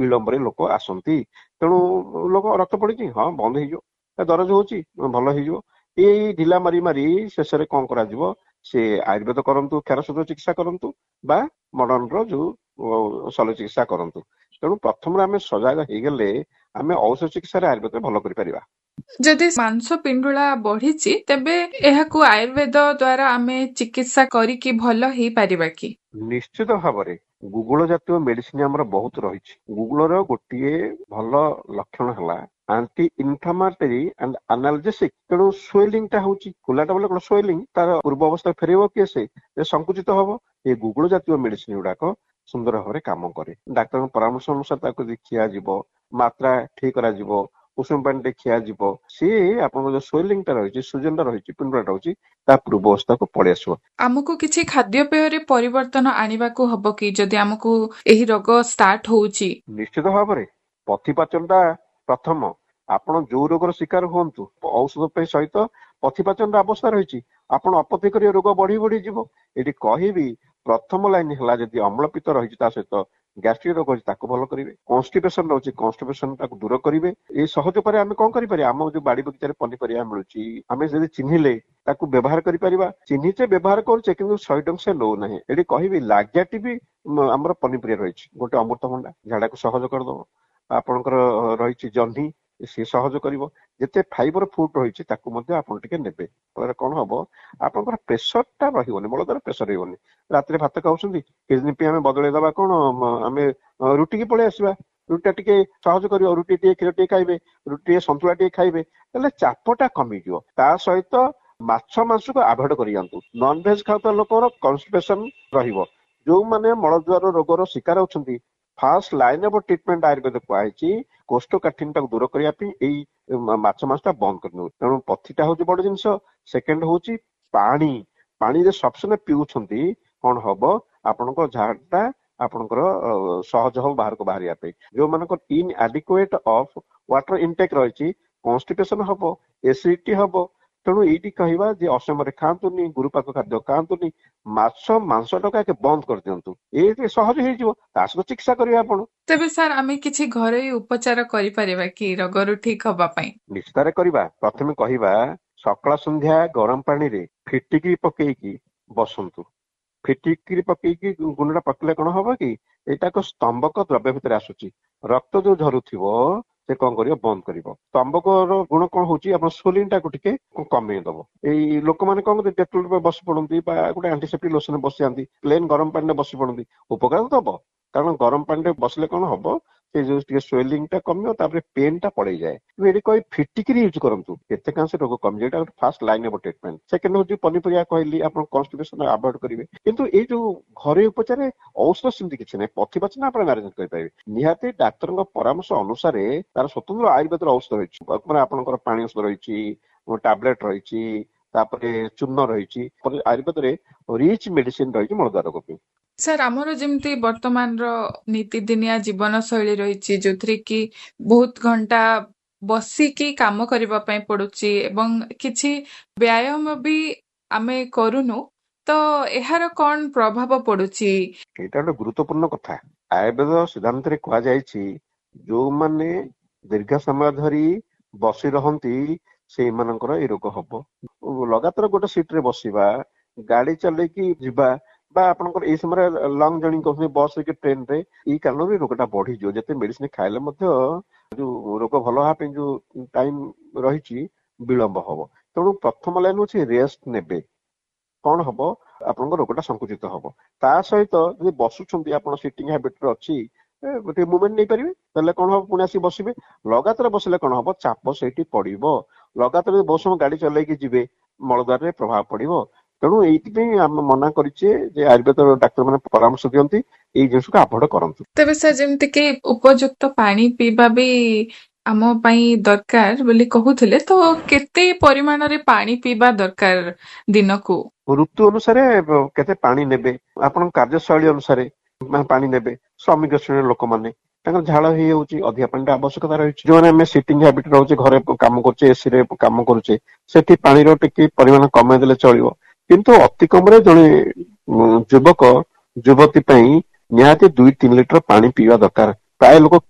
ବିଳମ୍ବରେ ଲୋକ ଆସନ୍ତି। ତେଣୁ ଲୋକ ରକ୍ତ ପଡିଛି ହଁ ବନ୍ଦ ହେଇଯିବ, ଦରଜ ହଉଛି ଭଲ ହେଇଯିବ, ଏଇ ଢିଲା ମାରି ମାରି ଶେଷରେ କଣ କରାଯିବ, ସେ ଆୟୁର୍ବେଦ କରନ୍ତୁ, କ୍ଷାରଶୁଦ୍ଧ ଚିକିତ୍ସା କରନ୍ତୁ ବା ମଡର୍ଣ୍ଣ ର ଯୋଉ ଶଲ୍ୟ ଚିକିତ୍ସା କରନ୍ତୁ। ତେଣୁ ପ୍ରଥମରେ ଆମେ ସଜାଗ ହେଇଗଲେ ଆମେ ଔଷଧ ଚିକିତ୍ସାରେ ଆୟୁର୍ବେଦରେ ଭଲ କରିପାରିବା। ଯଦି ମାଂସ ପିଣ୍ଡୁଳା ବଢିଛି ତେବେ ଏହାକୁ ଆୟୁର୍ବେଦ ଦ୍ୱାରା ଆମେ ଚିକିତ୍ସା କରିକି ଭଲ ହେଇପାରିବା କି? ନିଶ୍ଚିତ ଭାବରେ ଗୁଗୁଳ ଜାତୀୟ ମେଡିସିନ ଆମର ବହୁତ ରହିଛି। ଗୁଗୁଳର ଗୋଟିଏ ଭଲ ଲକ୍ଷଣ ହେଲା ଆଣ୍ଟି ଇନଫ୍ଲାମାଟୋରୀ ଆଣ୍ଡ ଆନାଲଜେସିକ। ତେଣୁ ସ୍ୱେଲିଂ ଟା ହଉଛି ଖୋଲାଟା ବୋଲେ କଣ ସ୍ୱେଲିଂ, ତାର ପୂର୍ବ ଅବସ୍ଥା ଫେରେଇବ କିଏ ସେ ସଂକୁଚିତ ହବ। ଏ ଗୁଗୁଳ ଜାତୀୟ ମେଡିସିନ ଗୁଡାକ ସୁନ୍ଦର ଭାବରେ କାମ କରେ। ଡାକ୍ତରଙ୍କ ପରାମର୍ଶ ଅନୁସାରେ ତାକୁ ଯଦି ଖିଆଯିବ, ମାତ୍ରା ଠିକ କରାଯିବ, ଉଷୁମ ପାଣିରେ ଖିଆଯିବ, ସିଏ ଆପଣଙ୍କ ଯୋଉ ସ୍ୱେଲିଂ ଟା ରହିଛି, ସୁଜନ ଟା ରହିଛି, ପିଣ୍ଡୁଳା ରହୁଛି, ତା ପୂର୍ବ ଅବସ୍ଥାକୁ ପଳେଇ ଆସିବ। ଆମକୁ କିଛି ଖାଦ୍ୟପେୟରେ ପରିବର୍ତ୍ତନ ଆଣିବାକୁ ହବ କି ଯଦି ଆମକୁ ଏହି ରୋଗ ଷ୍ଟାର୍ଟ ହଉଛି? ନିଶ୍ଚିତ ଭାବରେ ପଥିପାଚନ ଟା ପ୍ରଥମ। ଆପଣ ଯୋଉ ରୋଗର ଶିକାର ହୁଅନ୍ତୁ, ଔଷଧ ପାଇଁ ସହିତ ପଥିପାଚନର ଅବସ୍ଥା ରହିଛି। ଆପଣ ଅପଥିକରୀୟ ରୋଗ ବଢି ବଢି ଯିବ। ଏଠି କହିବି ପ୍ରଥମ ଲାଇନ ହେଲା ଯଦି ଅମ୍ଳପିତ ରହିଛି ତା ସହିତ ଗ୍ୟାଷ୍ଟ୍ରିକ ରୋଗ ଅଛି ତାକୁ ଭଲ କରିବେ। କନଷ୍ଟିପେସନ ରହୁଛି କନଷ୍ଟିପେସନ ତାକୁ ଦୂର କରିବେ। ଏଇ ସହଜ ଉପାୟରେ ଆମେ କଣ କରିପାରିବା, ଆମ ଯୋଉ ବାଡି ବଗିଚାରେ ପନିପରିବା ମିଳୁଛି ଆମେ ଯଦି ଚିହ୍ନିଲେ ତାକୁ ବ୍ୟବହାର କରିପାରିବା। ଚିହ୍ନିଛେ ବ୍ୟବହାର କରୁଛେ କିନ୍ତୁ 100% ନଉନାହିଁ। ଏଠି କହିବି ଲାଗ୍ୟାଟି ବି ଆମର ପନିପରିବା ରହିଛି। ଗୋଟେ ଅମୃତଭଣ୍ଡା ଝାଡାକୁ ସହଜ କରିଦବ। ଆପଣଙ୍କର ରହିଛି ଜହ୍ନି, ସିଏ ସହଜ କରିବ। ଯେତେ ଫାଇବର ଫୁଡ ରହିଛି ତାକୁ ମଧ୍ୟ ଆପଣ ଟିକେ ନେବେ। ଫଳରେ କଣ ହବ, ଆପଣଙ୍କର ପ୍ରେସର ଟା ରହିବନି, ମଳଦ୍ୱାର ପ୍ରେସର ରହିବନି। ରାତିରେ ଭାତ ଖାଉଛନ୍ତି, କିଛି ଆମେ ବଦଳେଇ ଦବା କଣ, ଆମେ ରୁଟିକି ପଳେଇ ଆସିବା। ରୁଟି ଟା ଟିକେ ସହଜ କରିବ, ରୁଟି ଟିକେ କ୍ଷୀର ଟିକେ ଖାଇବେ, ରୁଟି ଟିକେ ସନ୍ତୁଳା ଟିକେ ଖାଇବେ, ତାହେଲେ ଚାପଟା କମିଯିବ। ତା ସହିତ ମାଛ ମାଂସକୁ ଆଭଏଡ କରିଯାଆନ୍ତୁ। ନନଭେଜ ଖାଉଥିବା ଲୋକର କନଷ୍ଟିପେସନ ରହିବ। ଯୋଉମାନେ ମଳଦ୍ୱାର ରୋଗର ଶିକାର ଅଛନ୍ତି, first line of treatment Ayurveda କୁହାଯାଇଛି କୋଷ୍ଠକାଠିନ୍ୟଟାକୁ ଦୂର କରିବା ପାଇଁ ଏଇ ମାଛ ମାଂସଟା ବନ୍ଦ କରିନେଉ। ତେଣୁ ପଥିଟା ହଉଛି ବଡ ଜିନିଷ। ସେକେଣ୍ଡ ହଉଛି ପାଣି। ପାଣିରେ ସଫିସିଏଣ୍ଟ ପିଉଛନ୍ତି, କଣ ହବ ଆପଣଙ୍କ ଝାଡା ଆପଣଙ୍କର ସହଜ ହବ ବାହାରକୁ ବାହାରିବା ପାଇଁ। ଯୋଉମାନଙ୍କର ଇନଆଡିକୁଏଟ ଅଫ ୱାଟର ଇନଟେକ୍ ରହିଛି, କନଷ୍ଟିପେସନ ହବ, ଏସିଡିଟି ହବ। ତେଣୁ ଏଇଠି କହିବା ଯେ ଅସମୟରେ ଖାଆନ୍ତୁନି, ଗୁରୁପାକ ଖାଦ୍ୟ ଖାଆନ୍ତୁନି, ମାଛ ମାଂସ ଟାକୁ ବନ୍ଦ କରିଦିଅନ୍ତୁ। ଏଇଠି ସହଜ ହେଇଯିବ, ତା ସହିତ ଚିକିତ୍ସା କରିବେ ଆପଣ। ତେବେ ସାର୍ ଆମେ କିଛି ଘରୋଇ ଉପଚାର କରିପାରିବା କି ରୋଗରୁ ଠିକ ହବା ପାଇଁ? ନିଶ୍ଚିତରେ କରିବା। ପ୍ରଥମେ କହିବା ସକାଳ ସନ୍ଧ୍ୟା ଗରମ ପାଣିରେ ଫିଟିକିରି ପକେଇକି ବସନ୍ତୁ। ଫିଟିକିରି ପକେଇକି ଗୁଣ୍ଡଟା ପକେଇଲେ କଣ ହବ କି, ଏଇଟା ଏକ ସ୍ତମ୍ଭକ ଦ୍ରବ୍ୟ ଭିତରେ ଆସୁଛି। ରକ୍ତ ଯୋଉ ଝରୁଥିବ ସେ କଣ କରିବ, ବନ୍ଦ କରିବ। ସ୍ତମ୍ଭକର ଗୁଣ କଣ ହଉଛି, ଆପଣ ସ୍ୱେଲିଂ ଟାକୁ ଟିକେ କମେଇ ଦବ। ଏଇ ଲୋକମାନେ କଣ କରନ୍ତି, ଡେଟୋଲରେ ବସି ପଡନ୍ତି ବା ଗୋଟେ ଆଣ୍ଟିସେପ୍ଟିକ ଲୋସନରେ ବସିଯାନ୍ତି, ପ୍ଲେନ ଗରମ ପାଣିରେ ବସି ପଡନ୍ତି। ଉପକାର ଦବ, କାରଣ ଗରମ ପାଣିରେ ବସିଲେ କଣ ହବ, ସେ ଯୋଉ ଟିକେ ସ୍ୱେଲିଂ ଟା କମିବ, ତାପରେ ପେନ୍ ଟା ପଳେଇଯାଏ। ଏଠି କହି ଫିଟିକିରି ୟୁଜ କରନ୍ତୁ, କେତେ କାଂଶ ରୋଗ କମିଯାଏ। ଏଇଟା ଗୋଟେ first line of treatment. Second ହଉଛି ପନିପରିବା କହିଲି, ଆପଣ କନଷ୍ଟିପେସନ ଆଭଏଡ କରିବେ। କିନ୍ତୁ ଏଇ ଯୋଉ ଘରୋଇ ଉପଚାରରେ ଔଷଧ ସେମିତି କିଛି ନାହିଁ। ପଥିପାଚନ ଆପଣ ମ୍ୟାନେଜ କରିପାରିବେ। ନିହାତି ଡାକ୍ତରଙ୍କ ପରାମର୍ଶ ଅନୁସାରେ ତାର ସ୍ୱତନ୍ତ୍ର ଆୟୁର୍ବେଦର ଔଷଧ ରହିଛି। ମାନେ ଆପଣଙ୍କର ପାଣି ଔଷଧ ରହିଛି, ଟାବଲେଟ ରହିଛି, ତାପରେ ଚୂର୍ଣ୍ଣ ରହିଛି। ଆୟୁର୍ବେଦରେ ରିଚ୍ ମେଡିସିନ ରହିଛି ମଳଦ୍ୱାର ରୋଗ ପାଇଁ। ସାର୍ ଆମର ଯେମିତି ବର୍ତ୍ତମାନର ନୀତିଦିନିଆ ଜୀବନ ଶୈଳୀ ରହିଛି, ଯୋଉଥିରେ କି ବହୁତ ଘଣ୍ଟା ବସିକି କାମ କରିବା ପାଇଁ ପଡୁଛି ଏବଂ କିଛି ବ୍ୟାୟାମ ବି ଆମେ କରୁନୁ, ତ ଏହାର କଣ ପ୍ରଭାବ ପଡୁଛି? ଏଇଟା ଗୋଟେ ଗୁରୁତ୍ୱପୂର୍ଣ୍ଣ କଥା। ଆୟୁର୍ବେଦ ସିଦ୍ଧାନ୍ତରେ କୁହାଯାଇଛି ଯୋଉମାନେ ଦୀର୍ଘ ସମୟ ଧରି ବସି ରହନ୍ତି ସେଇମାନଙ୍କର ଏଇ ରୋଗ ହବ। ଲଗାତାର ଗୋଟେ ସିଟରେ ବସିବା, ଗାଡି ଚଲେଇକି ଯିବା ବା ଆପଣଙ୍କର ଏଇ ସମୟରେ ଲଙ୍ଗ ଜର୍ଣ୍ଣି କରୁଛନ୍ତି ବସ କି ଟ୍ରେନରେ, ଏଇ କାରଣରୁ ଏ ରୋଗଟା ବଢିଯିବ। ଯେତେ ମେଡିସିନ ଖାଇଲେ ମଧ୍ୟ ଯୋଉ ରୋଗ ଭଲ ହବା ପାଇଁ ଯୋଉ ଟାଇମ ରହିଛି ବିଳମ୍ବ ହବ। ତେଣୁ ପ୍ରଥମ ଲାଇନ ହଉଛି ରେଷ୍ଟ ନେବେ। କଣ ହବ, ଆପଣଙ୍କ ରୋଗଟା ସଂକୁଚିତ ହବ। ତା ସହିତ ଯଦି ବସୁଛନ୍ତି, ଆପଣ ସିଟିଂ ହାବିଟରେ ଅଛି, ଗୋଟେ ମୁଭମେଣ୍ଟ ନେଇପାରିବେ। ତାହେଲେ କଣ ହବ, ପୁଣି ଆସିକି ବସିବେ। ଲଗାତାର ବସିଲେ କଣ ହବ, ଚାପ ସେଇଠି ପଡିବ। ଲଗାତାର ବହୁତ ସମୟ ଗାଡି ଚଲେଇକି ଯିବେ, ମଳଦ୍ୱାରରେ ପ୍ରଭାବ ପଡିବ। ତେଣୁ ଏଇଥିପାଇଁ ଆମେ ମନା କରିଛେ ଯେ ଆୟୁର୍ବେଦ ଡାକ୍ତର ମାନେ ପରାମର୍ଶ ଦିଅନ୍ତି ଏଇ ଜିନିଷକୁ ଆଭଏଡ କରନ୍ତୁ। ତେବେ ସାର୍ ଯେମିତି କି ଉପଯୁକ୍ତ ପାଣି ପିଇବା ବି ଆମ ପାଇଁ ଦରକାର ବୋଲି କହୁଥିଲେ, ତ କେତେ ପରିମାଣରେ ପାଣି ପିଇବା ଦରକାର ଦିନକୁ? ଋତୁ ଅନୁସାରେ କେତେ ପାଣି ନେବେ, ଆପଣଙ୍କ କାର୍ଯ୍ୟଶୈଳୀ ଅନୁସାରେ ପାଣି ନେବେ। ଶ୍ରମିକ ଶ୍ରେଣୀର ଲୋକମାନେ ତାଙ୍କର ଝାଳ ହେଇଯାଉଛି, ଅଧିକା ପାଣିର ଆବଶ୍ୟକତା ରହିଛି। ଯୋଉମାନେ ଆମେ ସିଟିଂ ହାବିଟ ରହୁଛେ, ଘରେ କାମ କରୁଛେ, ଏସିରେ କାମ କରୁଛେ, ସେଠି ପାଣିର ଟିକେ ପରିମାଣ କମେଇ ଦେଲେ ଚଳିବ। କିନ୍ତୁ ଅତି କମରେ ଜଣେ ଯୁବକ ଯୁବତୀ ପାଇଁ ନିହାତି 2-3 ଲିଟର ପାଣି ପିଇବା ଦରକାର। ପ୍ରାୟ ଲୋକ